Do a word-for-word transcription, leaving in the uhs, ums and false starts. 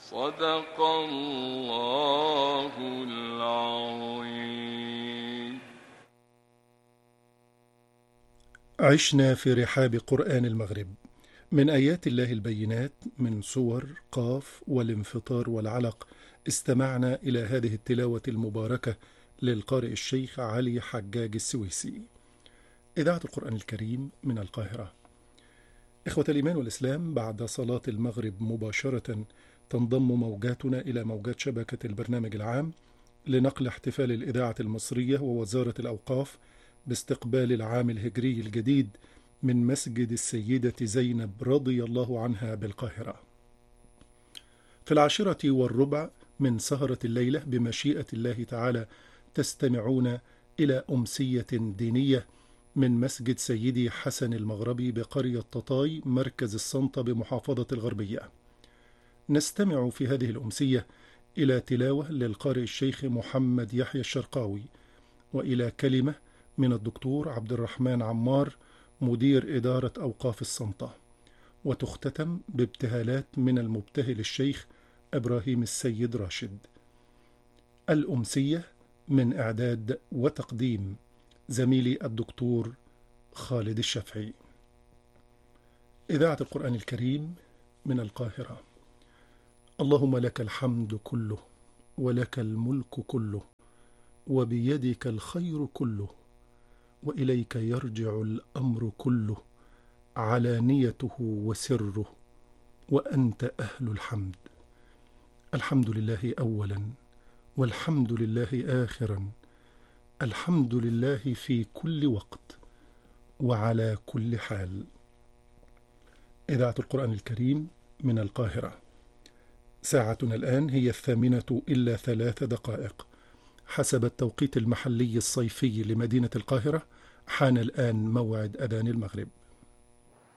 صدق الله العظيم. عشنا في رحاب قرآن المغرب، من آيات الله البينات، من سور قاف والانفطار والعلق. استمعنا إلى هذه التلاوة المباركة للقارئ الشيخ علي حجاج السويسي. إذاعة القرآن الكريم من القاهرة. إخوة الإيمان والإسلام، بعد صلاة المغرب مباشرة تنضم موجاتنا إلى موجات شبكة البرنامج العام لنقل احتفال الإذاعة المصرية ووزارة الأوقاف باستقبال العام الهجري الجديد من مسجد السيدة زينب رضي الله عنها بالقاهرة. في العاشرة والربع من سهرة الليلة بمشيئة الله تعالى تستمعون إلى أمسية دينية من مسجد سيدي حسن المغربي بقرية تطاي مركز السنطة بمحافظة الغربية. نستمع في هذه الأمسية إلى تلاوة للقارئ الشيخ محمد يحيى الشرقاوي، وإلى كلمة من الدكتور عبد الرحمن عمار مدير إدارة أوقاف السنطة، وتختتم بابتهالات من المبتهل الشيخ إبراهيم السيد راشد. الأمسية من إعداد وتقديم زميلي الدكتور خالد الشافعي. إذاعة القرآن الكريم من القاهرة. اللهم لك الحمد كله، ولك الملك كله، وبيدك الخير كله، وإليك يرجع الأمر كله، علانيته وسره، وأنت أهل الحمد. الحمد لله أولا، والحمد لله آخرا، الحمد لله في كل وقت وعلى كل حال. إذاعة القرآن الكريم من القاهرة. ساعتنا الآن هي الثامنة إلا ثلاث دقائق حسب التوقيت المحلي الصيفي لمدينة القاهرة. حان الآن موعد أذان المغرب.